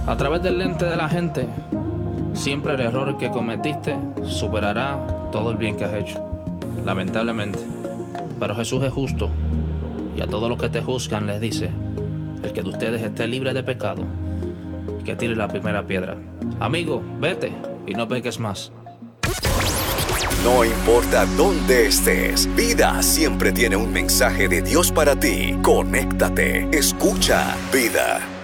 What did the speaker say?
A través del lente de la gente, siempre el error que cometiste superará todo el bien que has hecho, lamentablemente. Pero Jesús es justo, y a todos los que te juzgan les dice: el que de ustedes esté libre de pecado, que tire la primera piedra. Amigo, vete y no peques más. No importa dónde estés, Vida siempre tiene un mensaje de Dios para ti. Conéctate, escucha Vida.